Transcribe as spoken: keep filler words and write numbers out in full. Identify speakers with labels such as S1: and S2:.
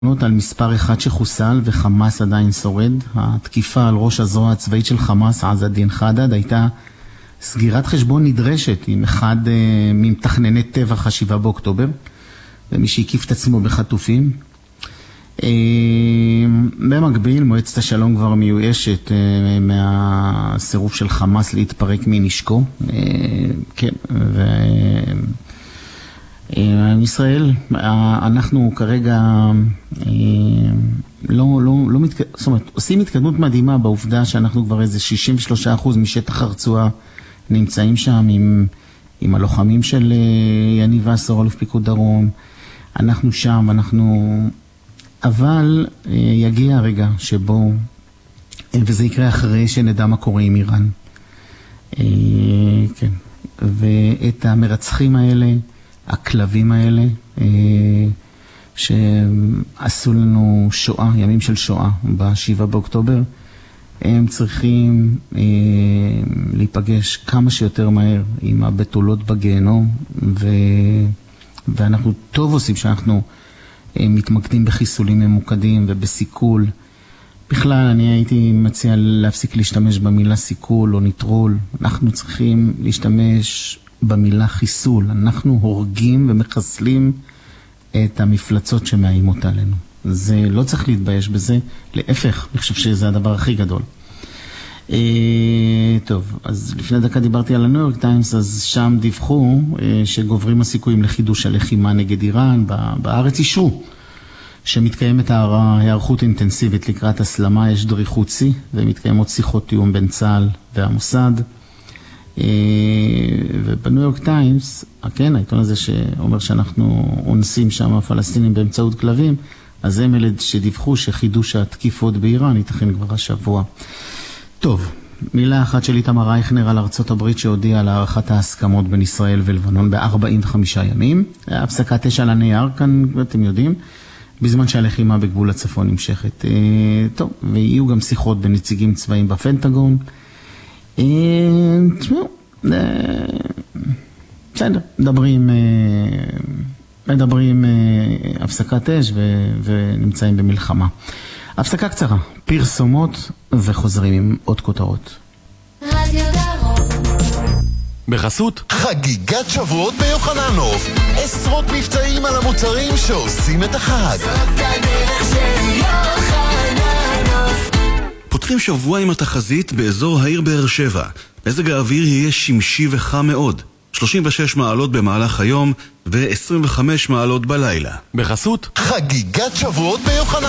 S1: על מספר אחד שחוסל וחמאס עדיין שורד. התקיפה על ראש הזרוע הצבאית של חמאס, עז א-דין חדד, הייתה סגירת חשבון נדרשת עם אחד uh, ממתכנני טבח השבעה באוקטובר, ומי שהקיף את עצמו בחטופים. Uh, במקביל, מועצת השלום כבר מיואשת uh, מהסירוב של חמאס להתפרק מנשקו. Uh, כן, ו... ישראל, אנחנו כרגע לא, לא, לא מתק... זאת אומרת, עושים התקדמות מדהימה בעובדה שאנחנו כבר איזה שישים ושלושה אחוז משטח הרצועה נמצאים שם עם, עם הלוחמים של יניב וסר, אלוף פיקוד דרום. אנחנו שם, אנחנו... אבל יגיע הרגע שבו, וזה יקרה אחרי שנדע מה קורה עם איראן. כן. ואת המרצחים האלה, הכלבים האלה, שעשו לנו שואה, ימים של שואה, בשבעה באוקטובר, הם צריכים להיפגש כמה שיותר מהר עם הבתולות בגיהנום, ו... ואנחנו טוב עושים שאנחנו מתמקדים בחיסולים ממוקדים ובסיכול. בכלל, אני הייתי מציע להפסיק להשתמש במילה סיכול או ניטרול. אנחנו צריכים להשתמש במילה חיסול. אנחנו הורגים ומחסלים את המפלצות שמאיימות עלינו. זה לא צריך להתבייש בזה, להפך, אני חושב שזה הדבר הכי גדול. אה, טוב, אז לפני דקה דיברתי על הניו יורק טיימס, אז שם דיווחו אה, שגוברים הסיכויים לחידוש הלחימה נגד איראן. בארץ אישרו שמתקיימת הערכות אינטנסיבית לקראת הסלמה, יש דריכות שיא, ומתקיימות שיחות תיאום בין צה"ל והמוסד. ובניו יורק טיימס, כן, העיתון הזה שאומר שאנחנו אונסים שם הפלסטינים באמצעות כלבים, אז הם אלה שדיווחו שחידוש התקיפות באיראן ייתכן כבר השבוע. טוב, מילה אחת של איתמר רייכנר על ארצות הברית שהודיעה על הערכת ההסכמות בין ישראל ולבנון ב-ארבעים וחמישה ימים. הפסקת אש על הנייר, כאן אתם יודעים, בזמן שהלחימה בגבול הצפון נמשכת. טוב, ויהיו גם שיחות בין נציגים צבאיים בפנטגון. תשמעו, בסדר, מדברים, מדברים הפסקת אש ונמצאים במלחמה. הפסקה קצרה, פרסומות וחוזרים עם עוד כותרות.
S2: בחסות
S3: חגיגת שבועות ביוחננוף, עשרות מבצעים על המוצרים שעושים את החג. זאת הדרך של יוחננוף.
S2: פותחים שבוע עם התחזית באזור העיר באר שבע. מזג האוויר יהיה שמשי וחם מאוד, שלושים ושש מעלות במהלך היום ו-עשרים וחמש מעלות בלילה. בחסות
S3: חגיגת שבועות ביוחננוף.